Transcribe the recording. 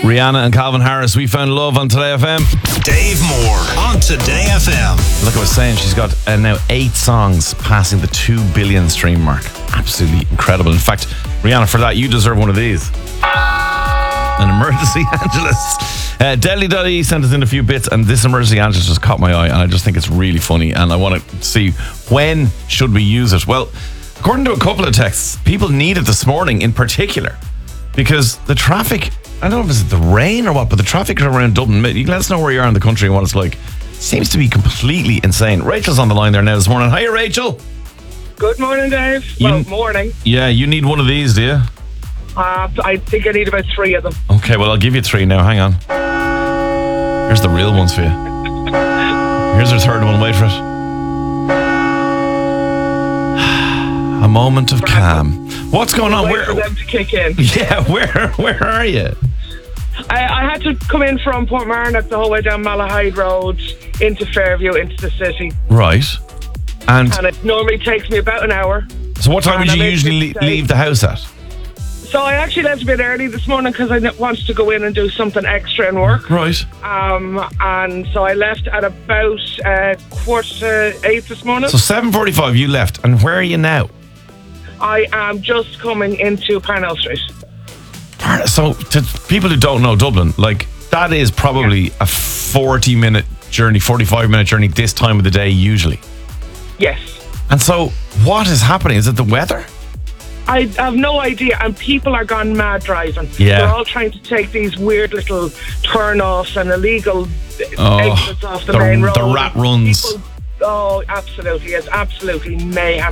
Rihanna and Calvin Harris, We Found Love on Today FM. Dave Moore on Today FM. Like I was saying, she's got now 8 songs passing the 2 billion stream mark. Absolutely incredible. In fact, Rihanna, for that, you deserve one of these. An Emergency Angelus. Deadly sent us in a few bits, and this Emergency Angelus just caught my eye, and I just think it's really funny, and I want to see when should we use it. Well, according to a couple of texts, people need it this morning in particular because the traffic, I don't know if it's the rain or what, but the traffic around Dublin, you can let us know where you are in the country and what it's like. Seems to be completely insane. Rachel's on the line there now this morning. Hiya, Rachel. Good morning, Dave. Morning. Yeah, you need one of these, do you? I think I need about 3 of them. Okay, well, I'll give you 3 now. Hang on. Here's the real ones for you. Here's our third one. Wait for it. A moment of calm. What's going on? Wait for them to kick in. Yeah, where are you? I had to come in from Portmarnock the whole way down Malahide Road into Fairview, into the city. Right. And it normally takes me about an hour. So what time would you usually leave the house at? So I actually left a bit early this morning because I wanted to go in and do something extra in work. Right. And so I left at about 7:45 this morning. So 7:45 you left. And where are you now? I am just coming into Parnell Street. So to people who don't know Dublin, like that is probably a 40-minute journey, 45-minute journey this time of the day usually. Yes. And so what is happening? Is it the weather? I have no idea, and people are gone mad driving. Yeah. They're all trying to take these weird little turn-offs and illegal exits off the main road. The rat runs. Absolutely. It's absolutely mayhem.